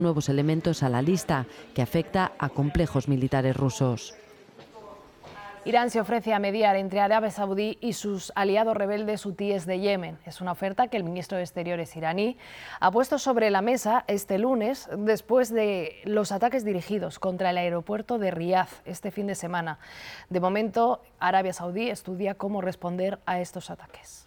nuevos elementos a la lista, que afecta a complejos militares rusos. Irán se ofrece a mediar entre Arabia Saudí y sus aliados rebeldes hutíes de Yemen. Es una oferta que el ministro de Exteriores iraní ha puesto sobre la mesa este lunes después de los ataques dirigidos contra el aeropuerto de Riad este fin de semana. De momento, Arabia Saudí estudia cómo responder a estos ataques.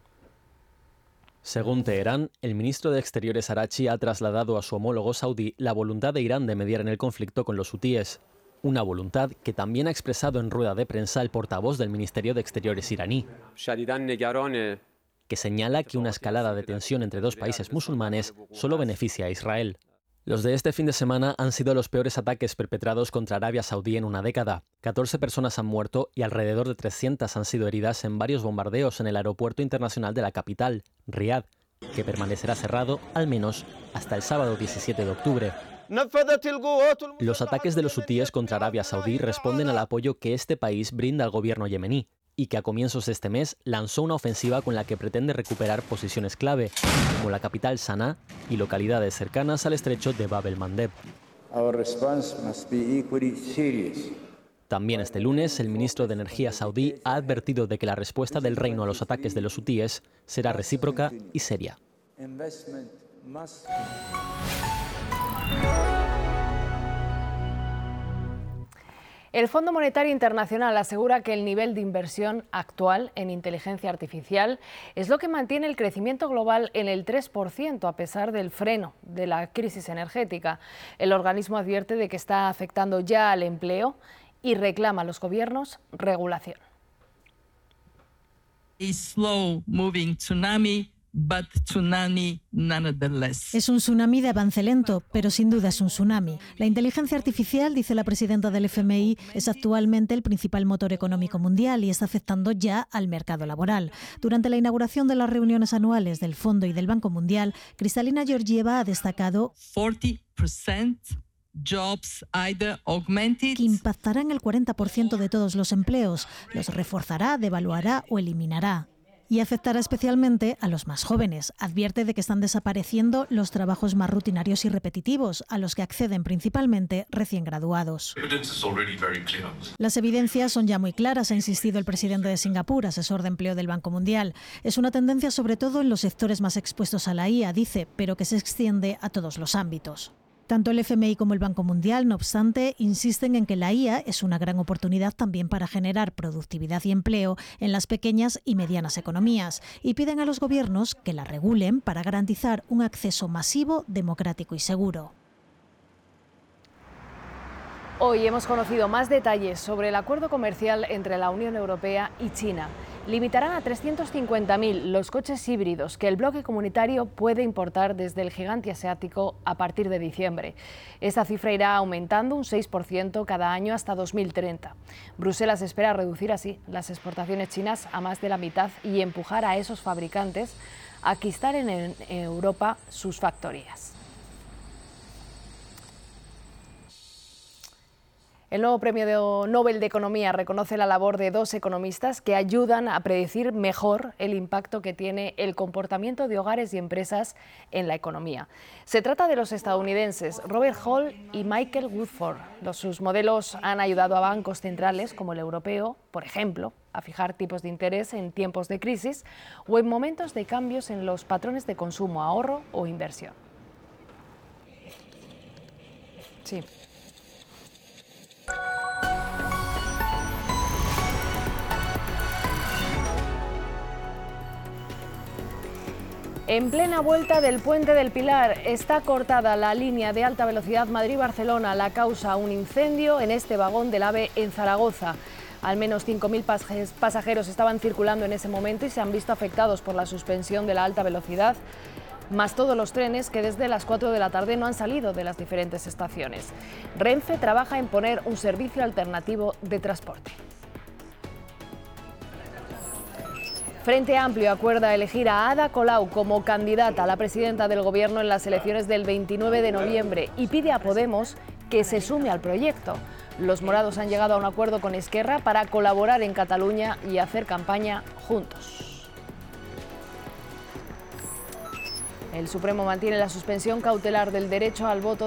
Según Teherán, el ministro de Exteriores Araghchi ha trasladado a su homólogo saudí la voluntad de Irán de mediar en el conflicto con los hutíes. Una voluntad que también ha expresado en rueda de prensa el portavoz del Ministerio de Exteriores iraní, que señala que una escalada de tensión entre dos países musulmanes solo beneficia a Israel. Los de este fin de semana han sido los peores ataques perpetrados contra Arabia Saudí en una década. 14 personas han muerto y alrededor de 300 han sido heridas en varios bombardeos en el aeropuerto internacional de la capital, Riad, que permanecerá cerrado al menos hasta el sábado 17 de octubre. Los ataques de los hutíes contra Arabia Saudí responden al apoyo que este país brinda al gobierno yemení y que a comienzos de este mes lanzó una ofensiva con la que pretende recuperar posiciones clave, como la capital Sanaa y localidades cercanas al estrecho de Bab el-Mandeb. También este lunes, el ministro de Energía saudí ha advertido de que la respuesta del reino a los ataques de los hutíes será recíproca y seria. El Fondo Monetario Internacional asegura que el nivel de inversión actual en inteligencia artificial es lo que mantiene el crecimiento global en el 3% a pesar del freno de la crisis energética. El organismo advierte de que está afectando ya al empleo y reclama a los gobiernos regulación. Es un tsunami de avance lento, pero sin duda es un tsunami. La inteligencia artificial, dice la presidenta del FMI, es actualmente el principal motor económico mundial y está afectando ya al mercado laboral. Durante la inauguración de las reuniones anuales del Fondo y del Banco Mundial, Kristalina Georgieva ha destacado 40% que impactará en el 40% de todos los empleos, los reforzará, devaluará o eliminará. Y afectará especialmente a los más jóvenes. Advierte de que están desapareciendo los trabajos más rutinarios y repetitivos, a los que acceden principalmente recién graduados. Las evidencias son ya muy claras, ha insistido el presidente de Singapur, asesor de empleo del Banco Mundial. Es una tendencia sobre todo en los sectores más expuestos a la IA, dice, pero que se extiende a todos los ámbitos. Tanto el FMI como el Banco Mundial, no obstante, insisten en que la IA es una gran oportunidad también para generar productividad y empleo en las pequeñas y medianas economías y piden a los gobiernos que la regulen para garantizar un acceso masivo, democrático y seguro. Hoy hemos conocido más detalles sobre el acuerdo comercial entre la Unión Europea y China. Limitarán a 350.000 los coches híbridos que el bloque comunitario puede importar desde el gigante asiático a partir de diciembre. Esta cifra irá aumentando un 6% cada año hasta 2030. Bruselas espera reducir así las exportaciones chinas a más de la mitad y empujar a esos fabricantes a que instalen en Europa sus factorías. El nuevo Premio Nobel de Economía reconoce la labor de dos economistas que ayudan a predecir mejor el impacto que tiene el comportamiento de hogares y empresas en la economía. Se trata de los estadounidenses Robert Hall y Michael Woodford. Sus modelos han ayudado a bancos centrales como el europeo, por ejemplo, a fijar tipos de interés en tiempos de crisis o en momentos de cambios en los patrones de consumo, ahorro o inversión. Sí. En plena vuelta del Puente del Pilar está cortada la línea de alta velocidad Madrid-Barcelona. La causa un incendio en este vagón del AVE en Zaragoza. Al menos 5.000 pasajeros estaban circulando en ese momento y se han visto afectados por la suspensión de la alta velocidad, más todos los trenes que desde las 4 de la tarde no han salido de las diferentes estaciones. Renfe trabaja en poner un servicio alternativo de transporte. Frente Amplio acuerda elegir a Ada Colau como candidata a la presidenta del Gobierno en las elecciones del 29 de noviembre y pide a Podemos que se sume al proyecto. Los morados han llegado a un acuerdo con Esquerra para colaborar en Cataluña y hacer campaña juntos. El Supremo mantiene la suspensión cautelar del derecho al voto